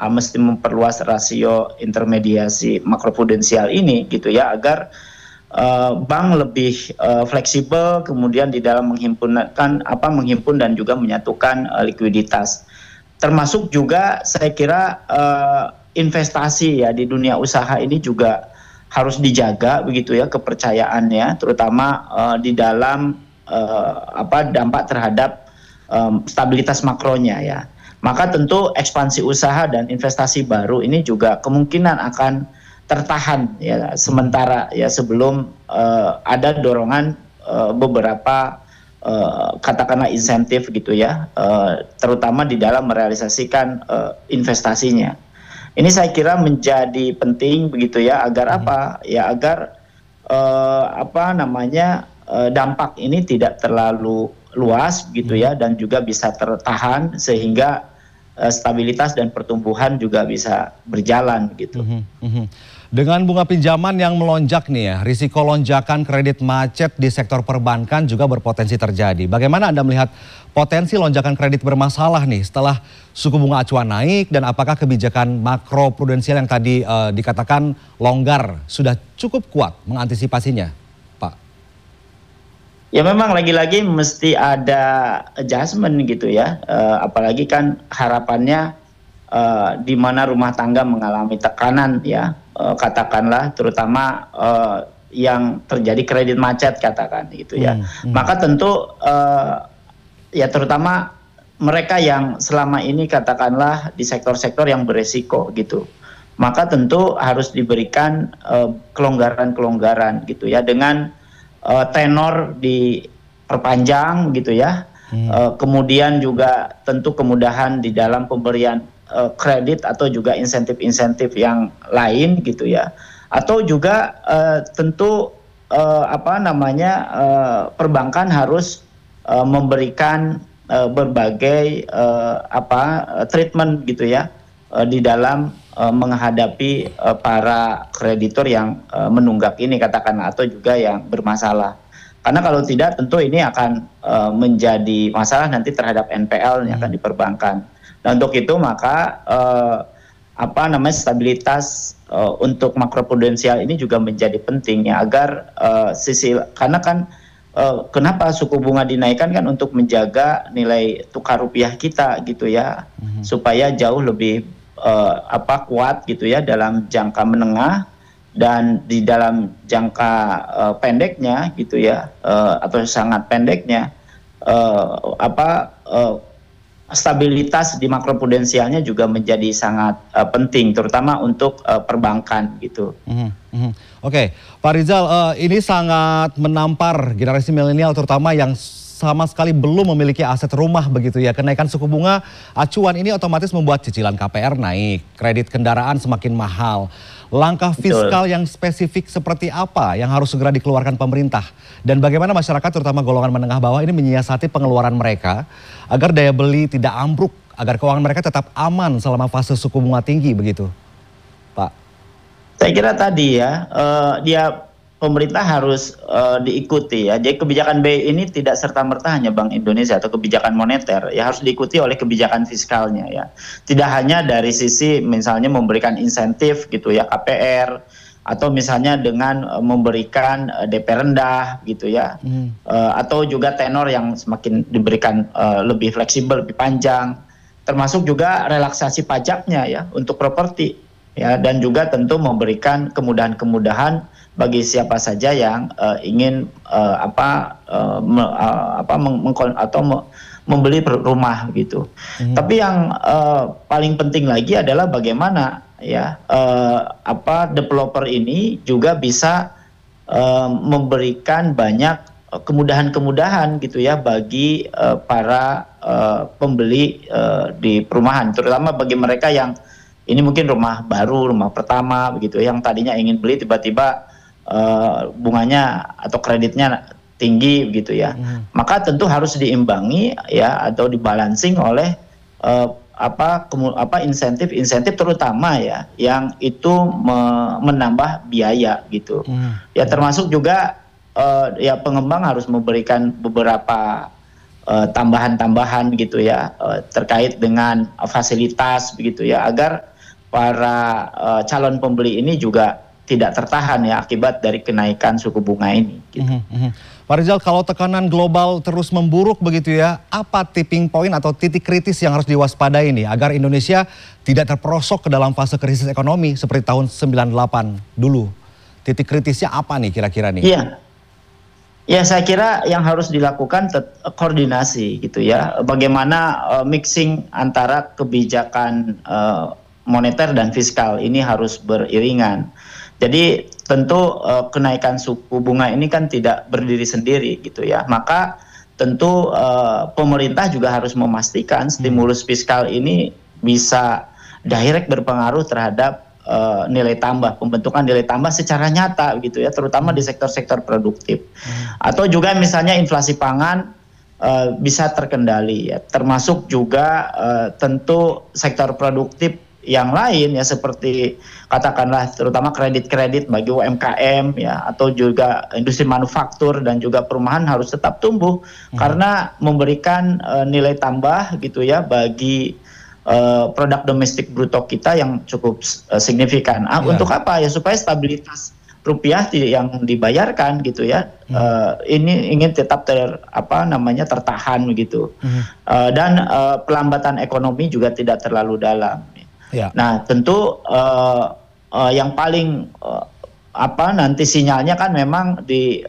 mesti memperluas rasio intermediasi makroprudensial ini gitu ya, agar bank lebih fleksibel kemudian di dalam menghimpun dan juga menyatukan likuiditas. Termasuk juga saya kira investasi ya di dunia usaha ini juga harus dijaga begitu ya kepercayaannya, terutama di dalam dampak terhadap stabilitas makronya ya. Maka tentu ekspansi usaha dan investasi baru ini juga kemungkinan akan tertahan ya sementara ya sebelum ada dorongan beberapa katakanlah insentif gitu ya, terutama di dalam merealisasikan investasinya. Ini saya kira menjadi penting begitu ya, agar apa ya, agar dampak ini tidak terlalu luas gitu ya, dan juga bisa tertahan sehingga stabilitas dan pertumbuhan juga bisa berjalan gitu. Dengan bunga pinjaman yang melonjak nih ya, risiko lonjakan kredit macet di sektor perbankan juga berpotensi terjadi. Bagaimana Anda melihat potensi lonjakan kredit bermasalah nih setelah suku bunga acuan naik, dan apakah kebijakan makroprudensial yang tadi dikatakan longgar sudah cukup kuat mengantisipasinya, Pak? Ya memang lagi-lagi mesti ada adjustment gitu ya, apalagi kan harapannya di mana rumah tangga mengalami tekanan ya, katakanlah terutama yang terjadi kredit macet katakan gitu ya. Maka tentu ya terutama mereka yang selama ini katakanlah di sektor-sektor yang beresiko gitu, maka tentu harus diberikan kelonggaran-kelonggaran gitu ya, dengan tenor diperpanjang gitu ya. Kemudian juga tentu kemudahan di dalam pemberian kredit atau juga insentif-insentif yang lain gitu ya, atau juga tentu perbankan harus memberikan berbagai treatment gitu ya di dalam menghadapi para kreditur yang menunggak ini katakanlah, atau juga yang bermasalah. Karena kalau tidak tentu ini akan menjadi masalah nanti terhadap NPL yang akan diperbankan. Nah untuk itu maka stabilitas untuk makroprudensial ini juga menjadi penting ya, agar karena kan kenapa suku bunga dinaikkan kan untuk menjaga nilai tukar rupiah kita gitu ya, supaya jauh lebih kuat gitu ya dalam jangka menengah, dan di dalam jangka pendeknya gitu ya, atau sangat pendeknya stabilitas di makroprudensialnya juga menjadi sangat penting, terutama untuk perbankan gitu. Oke, Pak Rizal, ini sangat menampar generasi milenial terutama yang sama sekali belum memiliki aset rumah begitu ya. Kenaikan suku bunga acuan ini otomatis membuat cicilan KPR naik, kredit kendaraan semakin mahal. Langkah fiskal yang spesifik seperti apa yang harus segera dikeluarkan pemerintah? Dan bagaimana masyarakat terutama golongan menengah bawah ini menyiasati pengeluaran mereka agar daya beli tidak ambruk, agar keuangan mereka tetap aman selama fase suku bunga tinggi begitu, Pak? Saya kira tadi ya, pemerintah harus diikuti ya. Jadi kebijakan BI ini tidak serta-merta hanya Bank Indonesia atau kebijakan moneter, ya harus diikuti oleh kebijakan fiskalnya ya. Tidak hanya dari sisi misalnya memberikan insentif gitu ya KPR, atau misalnya dengan memberikan DP rendah gitu ya, atau juga tenor yang semakin diberikan lebih fleksibel, lebih panjang, termasuk juga relaksasi pajaknya ya untuk properti ya, dan juga tentu memberikan kemudahan-kemudahan bagi siapa saja yang ingin membeli rumah gitu. Tapi yang paling penting lagi adalah bagaimana ya developer ini juga bisa memberikan banyak kemudahan-kemudahan gitu ya bagi para pembeli di perumahan, terutama bagi mereka yang ini mungkin rumah baru, rumah pertama begitu, yang tadinya ingin beli tiba-tiba bunganya atau kreditnya tinggi begitu ya. Maka tentu harus diimbangi ya, atau dibalancing oleh insentif terutama ya yang itu menambah biaya gitu. Ya termasuk juga ya pengembang harus memberikan beberapa tambahan-tambahan gitu ya terkait dengan fasilitas begitu ya, agar para calon pembeli ini juga tidak tertahan ya akibat dari kenaikan suku bunga ini. Gitu. Pak Rizal, kalau tekanan global terus memburuk begitu ya, apa tipping point atau titik kritis yang harus diwaspadai nih agar Indonesia tidak terperosok ke dalam fase krisis ekonomi seperti tahun 98 dulu? Titik kritisnya apa nih kira-kira nih? Iya. Ya, saya kira yang harus dilakukan koordinasi gitu ya. Bagaimana mixing antara kebijakan moneter dan fiskal ini harus beriringan. Jadi tentu kenaikan suku bunga ini kan tidak berdiri sendiri gitu ya. Maka tentu pemerintah juga harus memastikan stimulus fiskal ini bisa direct berpengaruh terhadap nilai tambah, pembentukan nilai tambah secara nyata gitu ya, terutama di sektor-sektor produktif. Atau juga misalnya inflasi pangan bisa terkendali ya, termasuk juga tentu sektor produktif yang lain ya, seperti katakanlah terutama kredit-kredit bagi UMKM ya, atau juga industri manufaktur dan juga perumahan harus tetap tumbuh karena memberikan nilai tambah gitu ya bagi produk domestik bruto kita yang cukup signifikan. Untuk apa ya? Supaya stabilitas rupiah yang dibayarkan gitu ya, ini ingin tetap tertahan begitu, dan pelambatan ekonomi juga tidak terlalu dalam. Ya. Nah tentu yang paling nanti sinyalnya kan memang di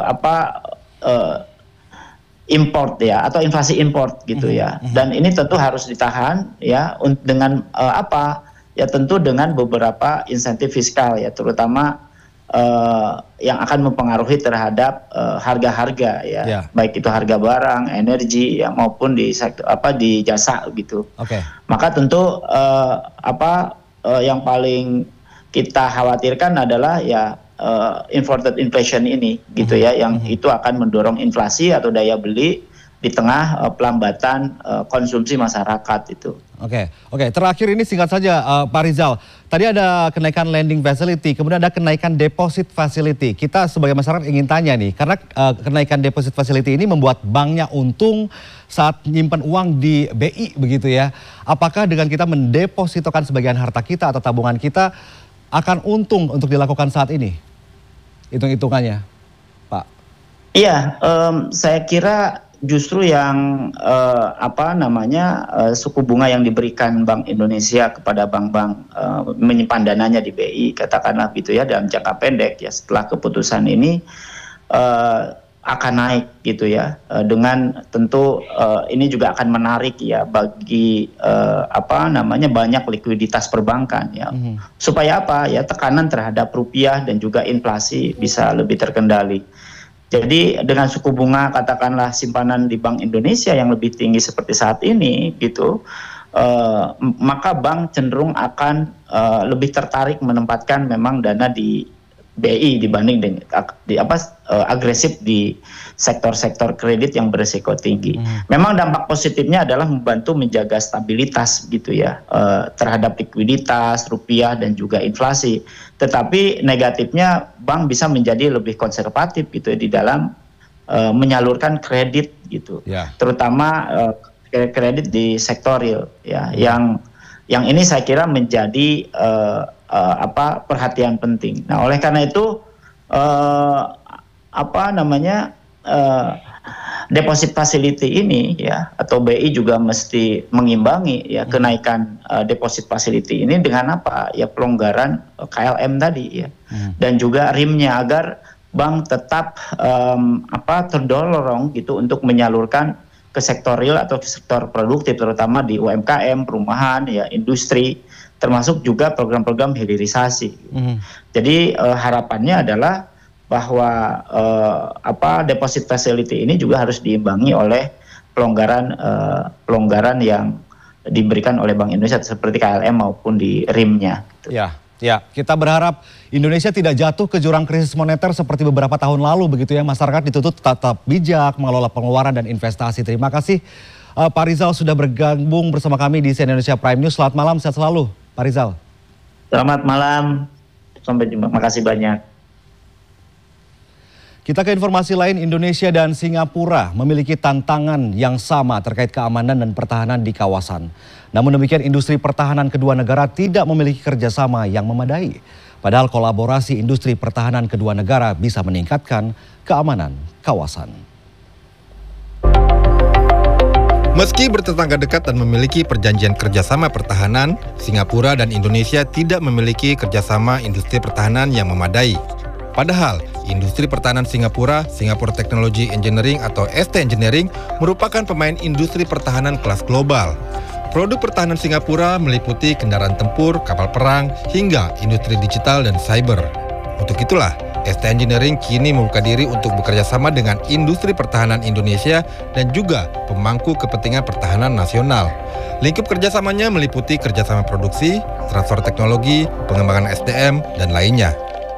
import ya, atau inflasi import gitu ya, dan ini tentu harus ditahan ya dengan tentu dengan beberapa insentif fiskal ya, terutama yang akan mempengaruhi terhadap harga-harga ya, baik itu harga barang, energi ya, maupun di sektor di jasa gitu. Maka tentu yang paling kita khawatirkan adalah ya imported inflation ini gitu ya, yang itu akan mendorong inflasi atau daya beli di tengah pelambatan konsumsi masyarakat itu. Oke. Terakhir ini singkat saja Pak Rizal. Tadi ada kenaikan lending facility, kemudian ada kenaikan deposit facility. Kita sebagai masyarakat ingin tanya nih, karena kenaikan deposit facility ini membuat banknya untung saat menyimpan uang di BI begitu ya. Apakah dengan kita mendepositokan sebagian harta kita atau tabungan kita akan untung untuk dilakukan saat ini? Hitung-hitungannya, Pak. Iya, saya kira justru yang suku bunga yang diberikan Bank Indonesia kepada bank-bank menyimpan dananya di BI, katakanlah gitu ya, dalam jangka pendek ya, setelah keputusan ini akan naik gitu ya, dengan tentu ini juga akan menarik ya bagi banyak likuiditas perbankan ya, supaya tekanan terhadap rupiah dan juga inflasi bisa lebih terkendali. Jadi dengan suku bunga katakanlah simpanan di Bank Indonesia yang lebih tinggi seperti saat ini gitu, maka bank cenderung akan lebih tertarik menempatkan memang dana di BI dibanding dengan agresif di sektor-sektor kredit yang berisiko tinggi. Memang dampak positifnya adalah membantu menjaga stabilitas gitu ya, terhadap likuiditas rupiah dan juga inflasi. Tetapi negatifnya bank bisa menjadi lebih konservatif gitu ya, di dalam menyalurkan kredit gitu, terutama kredit di sektor real ya, yang ini saya kira menjadi perhatian penting. Nah, oleh karena itu deposit facility ini ya, atau BI juga mesti mengimbangi ya kenaikan deposit facility ini dengan pelonggaran KLM tadi ya, dan juga rimnya, agar bank tetap terdorong gitu untuk menyalurkan ke sektor real atau ke sektor produktif, terutama di UMKM, perumahan ya, industri, termasuk juga program-program hilirisasi. Jadi harapannya adalah bahwa deposit facility ini juga harus diimbangi oleh pelonggaran yang diberikan oleh Bank Indonesia seperti KLM maupun di rimnya. Gitu. Ya, kita berharap Indonesia tidak jatuh ke jurang krisis moneter seperti beberapa tahun lalu begitu ya. Masyarakat dituntut tetap bijak mengelola pengeluaran dan investasi. Terima kasih Pak Rizal sudah bergabung bersama kami di CNN Indonesia Prime News. Selamat malam, sehat selalu Pak Rizal. Selamat malam, sampai jumpa. Makasih banyak. Kita ke informasi lain, Indonesia dan Singapura memiliki tantangan yang sama terkait keamanan dan pertahanan di kawasan. Namun demikian, industri pertahanan kedua negara tidak memiliki kerjasama yang memadai. Padahal kolaborasi industri pertahanan kedua negara bisa meningkatkan keamanan kawasan. Meski bertetangga dekat dan memiliki perjanjian kerjasama pertahanan, Singapura dan Indonesia tidak memiliki kerjasama industri pertahanan yang memadai. Padahal, industri pertahanan Singapura, Singapore Technology Engineering atau ST Engineering, merupakan pemain industri pertahanan kelas global. Produk pertahanan Singapura meliputi kendaraan tempur, kapal perang, hingga industri digital dan cyber. Untuk itulah, ST Engineering kini membuka diri untuk bekerja sama dengan industri pertahanan Indonesia dan juga pemangku kepentingan pertahanan nasional. Lingkup kerjasamanya meliputi kerjasama produksi, transfer teknologi, pengembangan SDM, dan lainnya.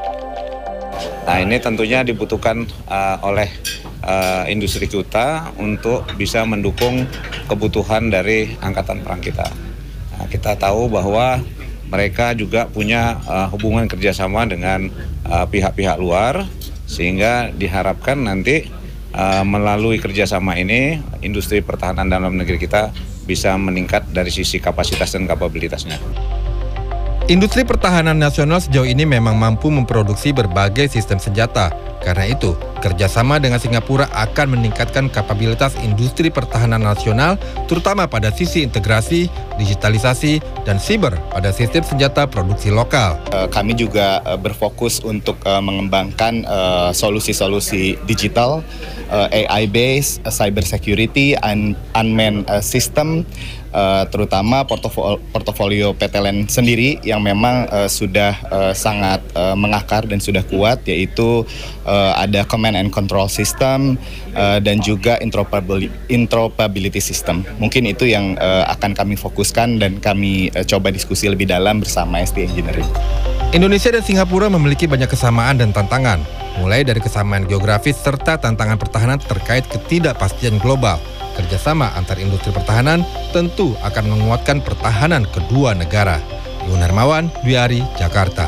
Nah, ini tentunya dibutuhkan oleh industri kita untuk bisa mendukung kebutuhan dari angkatan perang kita. Nah, kita tahu bahwa mereka juga punya hubungan kerjasama dengan pihak-pihak luar, sehingga diharapkan nanti melalui kerjasama ini industri pertahanan dalam negeri kita bisa meningkat dari sisi kapasitas dan kapabilitasnya. Industri pertahanan nasional sejauh ini memang mampu memproduksi berbagai sistem senjata. Karena itu, kerjasama dengan Singapura akan meningkatkan kapabilitas industri pertahanan nasional, terutama pada sisi integrasi, digitalisasi, dan siber pada sistem senjata produksi lokal. Kami juga berfokus untuk mengembangkan solusi-solusi digital, AI-based, cyber security, unmanned system, terutama portofolio PT LEN sendiri yang memang sudah sangat mengakar dan sudah kuat, yaitu ada command and control system dan juga interoperability system. Mungkin itu yang akan kami fokuskan dan kami coba diskusi lebih dalam bersama ST Engineering. Indonesia dan Singapura memiliki banyak kesamaan dan tantangan, mulai dari kesamaan geografis serta tantangan pertahanan terkait ketidakpastian global. Kerjasama antar industri pertahanan tentu akan menguatkan pertahanan kedua negara. Iwan Hermawan, Dwi Ari, Jakarta.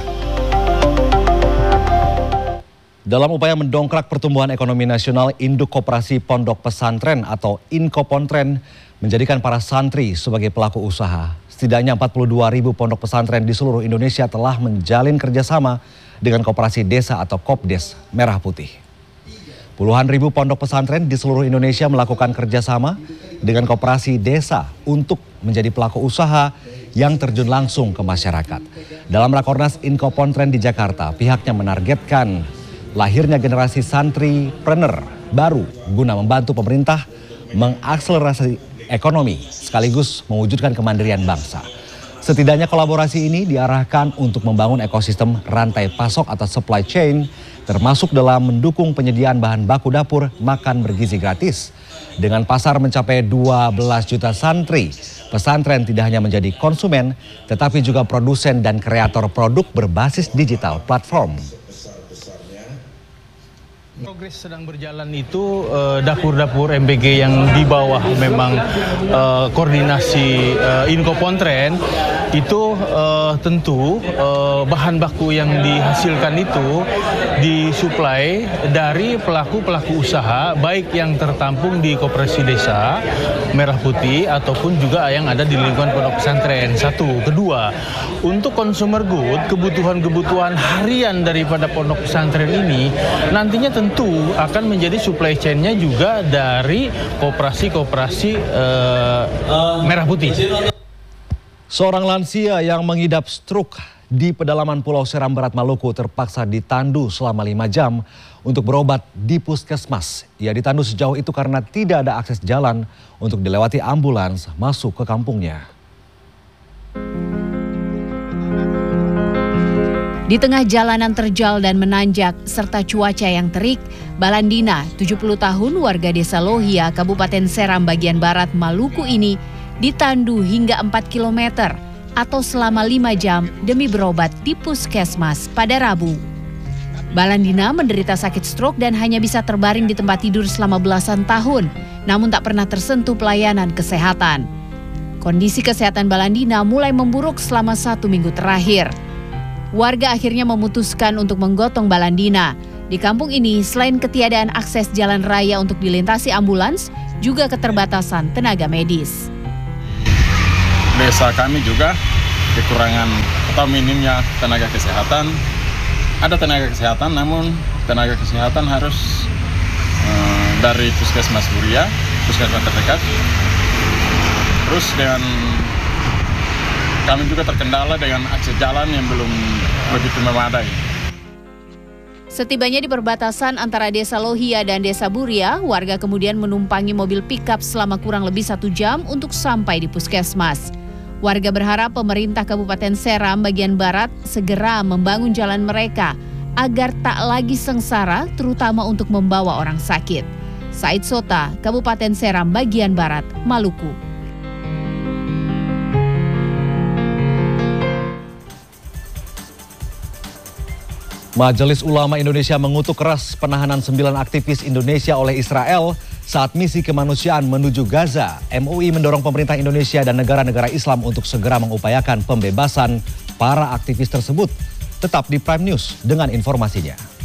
Dalam upaya mendongkrak pertumbuhan ekonomi nasional, Induk Koperasi Pondok Pesantren atau Inkopontren menjadikan para santri sebagai pelaku usaha. Setidaknya 42.000 pondok pesantren di seluruh Indonesia telah menjalin kerjasama dengan Koperasi Desa atau Kopdes Merah Putih. Puluhan ribu pondok pesantren di seluruh Indonesia melakukan kerjasama dengan Koperasi Desa untuk menjadi pelaku usaha yang terjun langsung ke masyarakat. Dalam Rakornas Inkopontren di Jakarta, pihaknya menargetkan lahirnya generasi santripreneur baru guna membantu pemerintah mengakselerasi ekonomi sekaligus mewujudkan kemandirian bangsa. Setidaknya kolaborasi ini diarahkan untuk membangun ekosistem rantai pasok atau supply chain, termasuk dalam mendukung penyediaan bahan baku dapur makan bergizi gratis. Dengan pasar mencapai 12 juta santri, pesantren tidak hanya menjadi konsumen, tetapi juga produsen dan kreator produk berbasis digital platform. Progres sedang berjalan itu dapur-dapur MBG yang di bawah memang koordinasi Inkopontren itu tentu bahan baku yang dihasilkan itu disuplai dari pelaku-pelaku usaha baik yang tertampung di Koperasi Desa Merah Putih ataupun juga yang ada di lingkungan pondok pesantren. Satu, kedua, untuk consumer good, kebutuhan-kebutuhan harian daripada pondok pesantren ini nantinya tentu akan menjadi supply chain-nya juga dari koperasi-koperasi Merah Putih. Seorang lansia yang mengidap stroke di pedalaman Pulau Seram Barat, Maluku terpaksa ditandu selama 5 jam untuk berobat di puskesmas. Ia ditandu sejauh itu karena tidak ada akses jalan untuk dilewati ambulans masuk ke kampungnya. Di tengah jalanan terjal dan menanjak serta cuaca yang terik, Balandina, 70 tahun, warga desa Lohia, Kabupaten Seram bagian barat Maluku ini ditandu hingga 4 km atau selama 5 jam demi berobat di puskesmas pada Rabu. Balandina menderita sakit stroke dan hanya bisa terbaring di tempat tidur selama belasan tahun, namun tak pernah tersentuh pelayanan kesehatan. Kondisi kesehatan Balandina mulai memburuk selama 1 minggu terakhir. Warga akhirnya memutuskan untuk menggotong Balandina. Di kampung ini, selain ketiadaan akses jalan raya untuk dilintasi ambulans, juga keterbatasan tenaga medis. Desa kami juga kekurangan atau minimnya tenaga kesehatan. Ada tenaga kesehatan, namun tenaga kesehatan harus dari puskesmas Buria, puskesmas terdekat. Terus dengan kami juga terkendala dengan akses jalan yang belum begitu memadai. Setibanya di perbatasan antara Desa Lohia dan Desa Buria, warga kemudian menumpangi mobil pickup selama kurang lebih 1 jam untuk sampai di puskesmas. Warga berharap pemerintah Kabupaten Seram bagian Barat segera membangun jalan mereka agar tak lagi sengsara, terutama untuk membawa orang sakit. Said Sota, Kabupaten Seram bagian Barat, Maluku. Majelis Ulama Indonesia mengutuk keras penahanan 9 aktivis Indonesia oleh Israel saat misi kemanusiaan menuju Gaza. MUI mendorong pemerintah Indonesia dan negara-negara Islam untuk segera mengupayakan pembebasan para aktivis tersebut. Tetap di Prime News dengan informasinya.